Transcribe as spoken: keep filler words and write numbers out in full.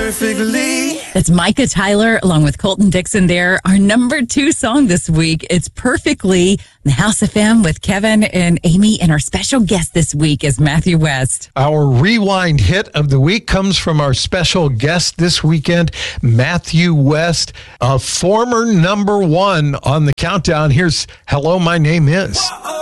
perfectly. That's Micah Tyler along with Colton Dixon there. Our number two song this week, it's Perfectly, the House F M with Kevin and Amy. And our special guest this week is Matthew West. Our rewind hit of the week comes from our special guest this weekend, Matthew West, a former number one on the countdown. Here's Hello, My Name Is. Whoa.